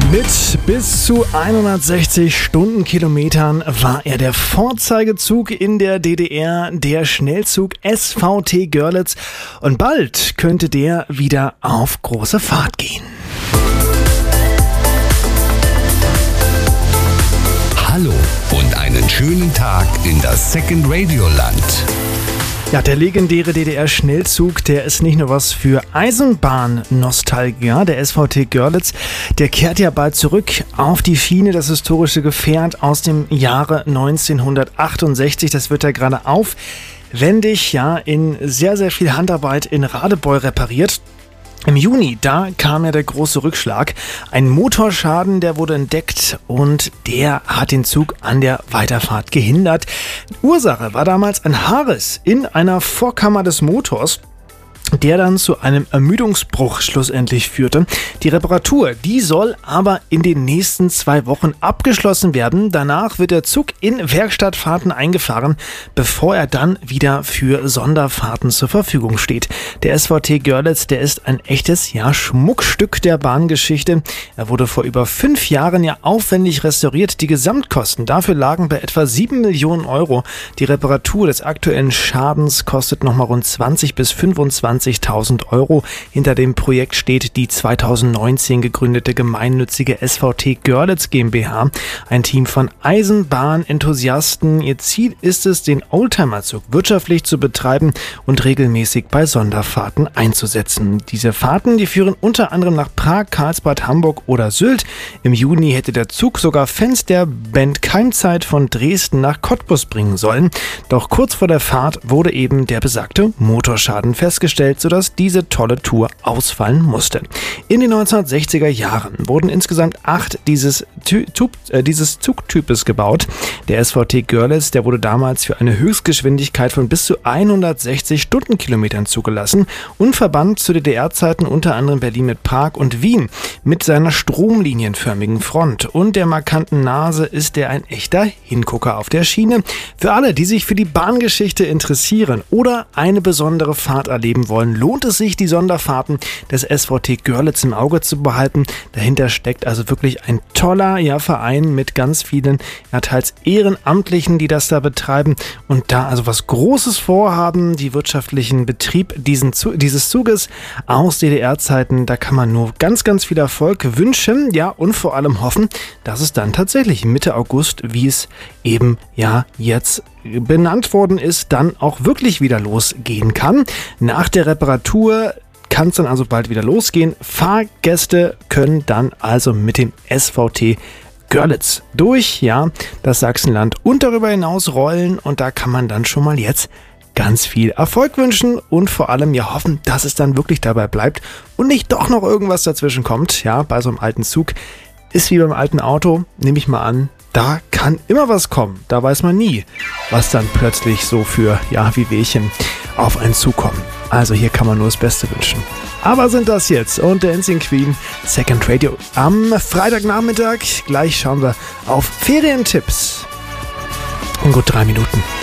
Mit bis zu 160 Stundenkilometern war er der Vorzeigezug in der DDR, der Schnellzug SVT Görlitz. Und bald könnte der wieder auf große Fahrt gehen. Hallo und einen schönen Tag in das Second Radio Land. Ja, der legendäre DDR-Schnellzug, der ist nicht nur was für Eisenbahn-Nostalgiker. Der SVT Görlitz, der kehrt ja bald zurück auf die Schiene, das historische Gefährt aus dem Jahre 1968. Das wird ja gerade aufwendig, ja, in sehr, sehr viel Handarbeit in Radebeul repariert. Im Juni, da kam ja der große Rückschlag. Ein Motorschaden, der wurde entdeckt und der hat den Zug an der Weiterfahrt gehindert. Ursache war damals ein Haarriss in einer Vorkammer des Motors, der dann zu einem Ermüdungsbruch schlussendlich führte. Die Reparatur, die soll aber in den nächsten 2 Wochen abgeschlossen werden. Danach wird der Zug in Werkstattfahrten eingefahren, bevor er dann wieder für Sonderfahrten zur Verfügung steht. Der SVT Görlitz, der ist ein echtes, ja, Schmuckstück der Bahngeschichte. Er wurde vor über 5 Jahren ja aufwendig restauriert. Die Gesamtkosten dafür lagen bei etwa 7 Millionen Euro. Die Reparatur des aktuellen Schadens kostet nochmal rund 20 bis 25.000 Euro. Hinter dem Projekt steht die 2019 gegründete gemeinnützige SVT Görlitz GmbH, ein Team von Eisenbahnenthusiasten. Ihr Ziel ist es, den Oldtimerzug wirtschaftlich zu betreiben und regelmäßig bei Sonderfahrten einzusetzen. Diese Fahrten, die führen unter anderem nach Prag, Karlsbad, Hamburg oder Sylt. Im Juni hätte der Zug sogar Fans der Band Keimzeit von Dresden nach Cottbus bringen sollen. Doch kurz vor der Fahrt wurde eben der besagte Motorschaden festgestellt, sodass diese tolle Tour ausfallen musste. In den 1960er Jahren wurden insgesamt 8 dieses Zugtypes gebaut. Der SVT Görlitz, der wurde damals für eine Höchstgeschwindigkeit von bis zu 160 Stundenkilometern zugelassen und verband zu DDR-Zeiten unter anderem Berlin mit Prag und Wien. Mit seiner stromlinienförmigen Front und der markanten Nase ist er ein echter Hingucker auf der Schiene. Für alle, die sich für die Bahngeschichte interessieren oder eine besondere Fahrt erleben wollen, lohnt es sich, die Sonderfahrten des SVT Görlitz im Auge zu behalten. Dahinter steckt also wirklich ein toller, ja, Verein mit ganz vielen, ja, teils Ehrenamtlichen, die das da betreiben und da also was Großes vorhaben, die wirtschaftlichen Betrieb dieses Zuges aus DDR-Zeiten. Da kann man nur ganz, ganz viel Erfolg wünschen, ja, und vor allem hoffen, dass es dann tatsächlich Mitte August, wie es eben ja jetzt benannt worden ist, dann auch wirklich wieder losgehen kann. Nach der Reparatur kann es dann also bald wieder losgehen. Fahrgäste können dann also mit dem SVT Görlitz durch, ja, das Sachsenland und darüber hinaus rollen und da kann man dann schon mal jetzt ganz viel Erfolg wünschen und vor allem ja hoffen, dass es dann wirklich dabei bleibt und nicht doch noch irgendwas dazwischen kommt. Ja, bei so einem alten Zug ist wie beim alten Auto, nehme ich mal an, da kann immer was kommen. Da weiß man nie, was dann plötzlich so für, ja, wie Wehchen auf einen zukommen. Also hier kann man nur das Beste wünschen. Aber sind das jetzt und Dancing Queen, Second Radio am Freitagnachmittag. Gleich schauen wir auf Ferientipps in gut 3 Minuten.